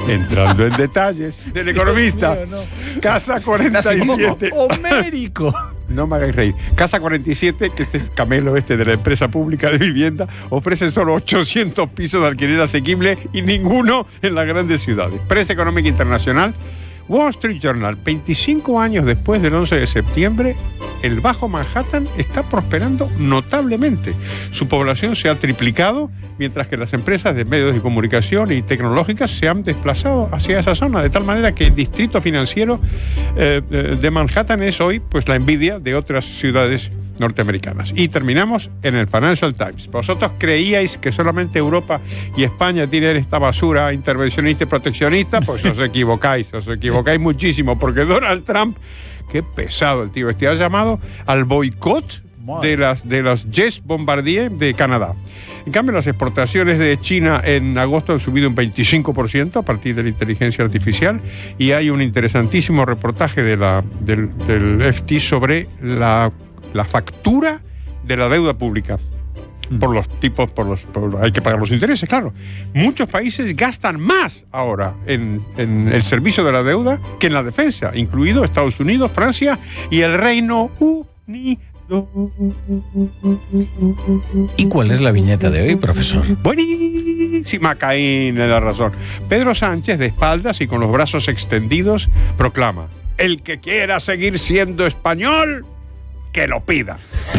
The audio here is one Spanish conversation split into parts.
Entrando en detalles del economista, Casa 47. ¡Homérico! No me hagáis reír. Casa 47, que este es Camelo de la empresa pública de vivienda, ofrece solo 800 pisos de alquiler asequible y ninguno en las grandes ciudades. Prensa Económica Internacional, Wall Street Journal, 25 años después del 11 de septiembre, el Bajo Manhattan está prosperando notablemente. Su población se ha triplicado, mientras que las empresas de medios de comunicación y tecnológicas se han desplazado hacia esa zona, de tal manera que el distrito financiero de Manhattan es hoy pues la envidia de otras ciudades norteamericanas. Y terminamos en el Financial Times. ¿Vosotros creíais que solamente Europa y España tienen esta basura intervencionista y proteccionista? Pues os equivocáis muchísimo, porque Donald Trump, qué pesado el tío ha llamado al boicot de las jets Bombardier de Canadá. En cambio, las exportaciones de China en agosto han subido un 25% a partir de la inteligencia artificial, y hay un interesantísimo reportaje del FT sobre la factura de la deuda pública. Hay que pagar los intereses, claro. Muchos países gastan más ahora en el servicio de la deuda que en la defensa, incluido Estados Unidos, Francia y el Reino Unido. ¿Y cuál es la viñeta de hoy, profesor? Buenísima, Caín, en la razón. Pedro Sánchez, de espaldas y con los brazos extendidos, proclama: el que quiera seguir siendo español, que lo pida.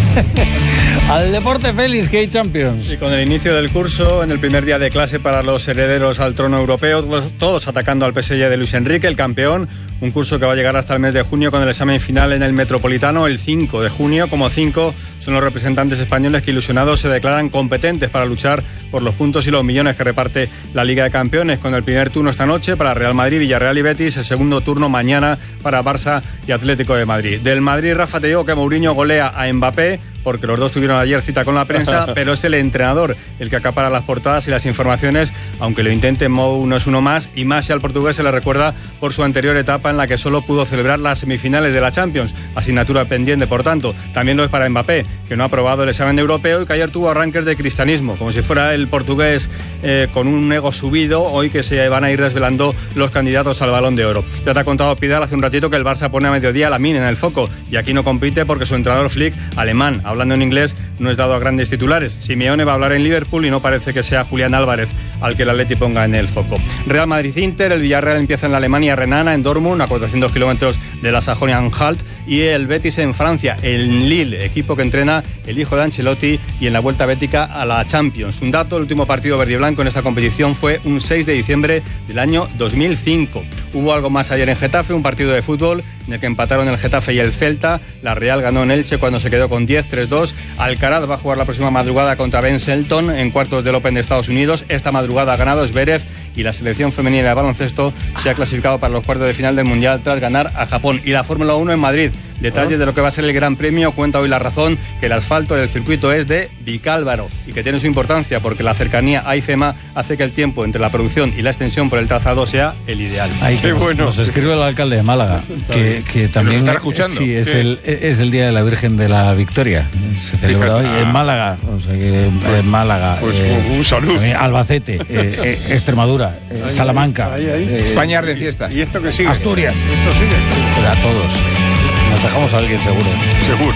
Al deporte, Félix, que hay Champions. Y con el inicio del curso, en el primer día de clase para los herederos al trono europeo, todos atacando al PSG de Luis Enrique, el campeón. Un curso que va a llegar hasta el mes de junio con el examen final en el Metropolitano el 5 de junio. Como 5 son los representantes españoles que, ilusionados, se declaran competentes para luchar por los puntos y los millones que reparte la Liga de Campeones, con el primer turno esta noche para Real Madrid, Villarreal y Betis, el segundo turno mañana para Barça y Atlético de Madrid. Del Madrid, Rafa, te digo que Mourinho golea a Mbappé, porque los dos tuvieron ayer cita con la prensa, pero es el entrenador el que acapara las portadas y las informaciones, aunque lo intente. Mou no es uno más, y más si al portugués se le recuerda por su anterior etapa en la que solo pudo celebrar las semifinales de la Champions, asignatura pendiente, por tanto. También lo es para Mbappé, que no ha aprobado el examen europeo y que ayer tuvo arranques de cristianismo, como si fuera el portugués con un ego subido, hoy que se van a ir desvelando los candidatos al Balón de Oro. Ya te ha contado Pidal hace un ratito que el Barça pone a mediodía a Lamine en el foco, y aquí no compite porque su entrenador Flick, alemán, hablando en inglés, no es dado a grandes titulares. Simeone va a hablar en Liverpool y no parece que sea Julián Álvarez al que el Atleti ponga en el foco. Real Madrid-Inter, el Villarreal empieza en la Alemania renana, en Dortmund, a 400 kilómetros de la Sajonia-Anhalt, y el Betis en Francia, el Lille, equipo que entrena el hijo de Ancelotti, y en la vuelta bética a la Champions. Un dato: el último partido verde y blanco en esta competición fue un 6 de diciembre del año 2005. Hubo algo más ayer en Getafe, un partido de fútbol en el que empataron el Getafe y el Celta. La Real ganó en Elche cuando se quedó con 10, 3-2. Alcaraz va a jugar la próxima madrugada contra Ben Shelton en cuartos del Open de Estados Unidos. Esta madrugada ha ganado Zverev, y la selección femenina de baloncesto se ha clasificado para los cuartos de final del Mundial tras ganar a Japón. Y la Fórmula 1 en Madrid. Detalles de lo que va a ser el Gran Premio. Cuenta hoy La Razón que el asfalto del circuito es de Vicálvaro y que tiene su importancia porque la cercanía a IFEMA hace que el tiempo entre la producción y la extensión por el trazado sea el ideal. Qué bueno. Nos escribe el alcalde de Málaga que también está escuchando. Sí, es el Día de la Virgen de la Victoria. Se celebra hoy en Málaga. O sea que en Málaga. Pues un saludo. Albacete, Extremadura, Salamanca. España arde en fiestas. ¿Y esto qué sigue? Asturias. Esto sigue. A todos. Nos dejamos a alguien seguro. Seguro.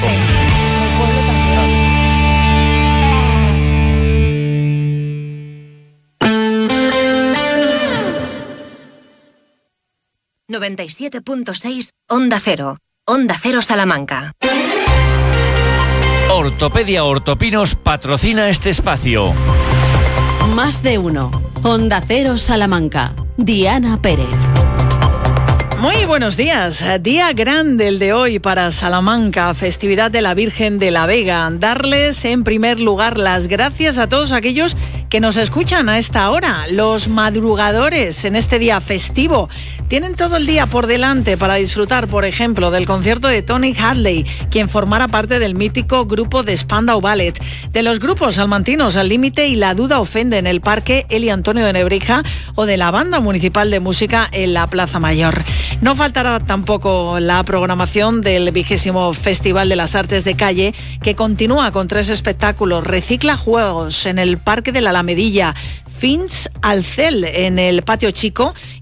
...97.6 Onda Cero. Onda Cero Salamanca. Ortopedia Ortopinos patrocina este espacio. Más de uno. Onda Cero Salamanca. Diana Pérez. Muy buenos días. Día grande el de hoy para Salamanca, festividad de la Virgen de la Vega. Darles en primer lugar las gracias a todos aquellos que nos escuchan a esta hora, los madrugadores en este día festivo. Tienen todo el día por delante para disfrutar, por ejemplo, del concierto de Tony Hadley, quien formará parte del mítico grupo de Spandau Ballet, de los grupos salmantinos Al Límite y La Duda Ofende en el Parque Eli Antonio de Nebrija, o de la Banda Municipal de Música en la Plaza Mayor. No faltará tampoco la programación del 20º Festival de las Artes de Calle, que continúa con 3 espectáculos: Recicla Juegos en el Parque de la Alamedilla, Fins al Cel en el Patio Chico